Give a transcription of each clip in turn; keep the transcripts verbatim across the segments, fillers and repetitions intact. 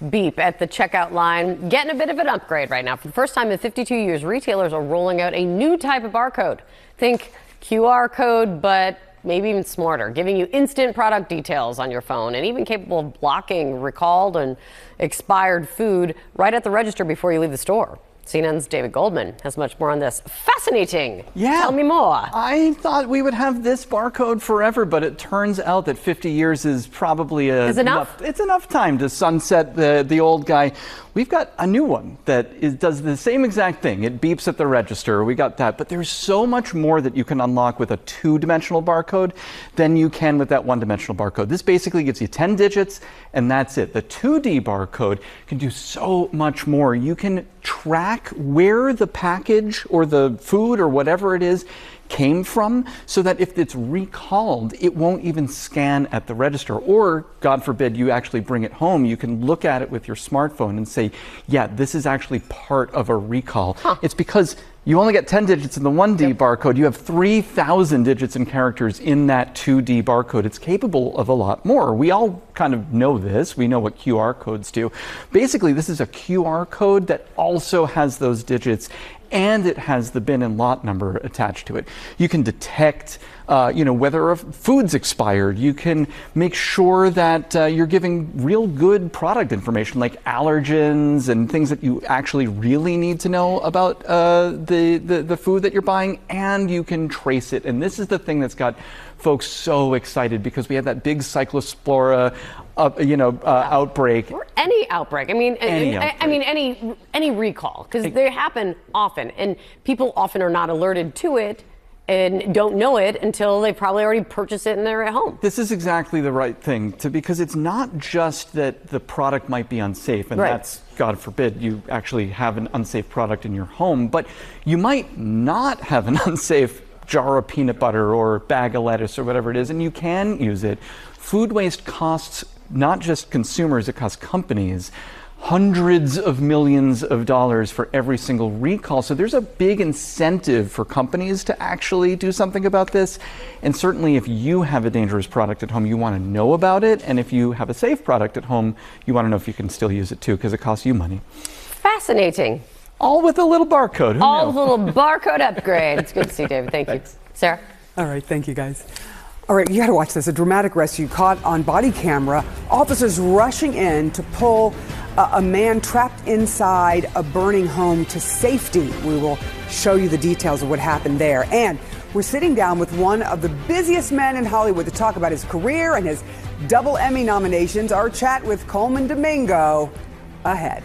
beep at the checkout line, getting a bit of an upgrade right now. For the first time in fifty-two years, retailers are rolling out a new type of barcode. Think Q R code, but maybe even smarter, giving you instant product details on your phone and even capable of blocking recalled and expired food right at the register before you leave the store. C N N's David Goldman has much more on this. Fascinating. Yeah. Tell me more. I thought we would have this barcode forever, but it turns out that fifty years is probably a, is enough? enough. It's enough time to sunset the, the old guy. We've got a new one that is, does the same exact thing. It beeps at the register. We got that. But there's so much more that you can unlock with a two-dimensional barcode than you can with that one-dimensional barcode. This basically gives you ten digits, and that's it. The two D barcode can do so much more. You can track where the package or the food or whatever it is came from, so that if it's recalled, it won't even scan at the register. Or, God forbid, you actually bring it home, you can look at it with your smartphone and say, yeah, this is actually part of a recall. Huh. It's because you only get ten digits in the one D yep. barcode. You have three thousand digits and characters in that two D barcode. It's capable of a lot more. We all kind of know this. We know what Q R codes do. Basically, this is a Q R code that also has those digits, and it has the bin and lot number attached to it. You can detect uh, you know, whether a food's expired. You can make sure that uh, you're giving real good product information like allergens and things that you actually really need to know about uh, the, the, the food that you're buying, and you can trace it. And this is the thing that's got folks so excited, because we had that big Cyclospora uh, you know, uh, outbreak. Or any outbreak. I mean, any I, I mean, any any recall, because they happen often, and people often are not alerted to it and don't know it until they probably already purchased it and they're at home. This is exactly the right thing to, because it's not just that the product might be unsafe, and right. that's, God forbid, you actually have an unsafe product in your home, but you might not have an unsafe jar of peanut butter or bag of lettuce or whatever it is, and you can use it. Food waste costs not just consumers, it costs companies hundreds of millions of dollars for every single recall. So there's a big incentive for companies to actually do something about this. And certainly if you have a dangerous product at home, you want to know about it. And if you have a safe product at home, you want to know if you can still use it too, because it costs you money. Fascinating. All with a little barcode. Who All knows? with a little barcode upgrade. It's good to see, David. Thank Thanks. you. Sarah? All right, thank you, guys. All right, you got to watch this. A dramatic rescue caught on body camera. Officers rushing in to pull uh, a man trapped inside a burning home to safety. We will show you the details of what happened there. And we're sitting down with one of the busiest men in Hollywood to talk about his career and his double Emmy nominations. Our chat with Colman Domingo ahead.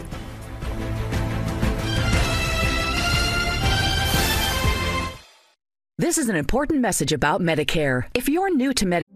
This is an important message about Medicare. If you're new to Medicare,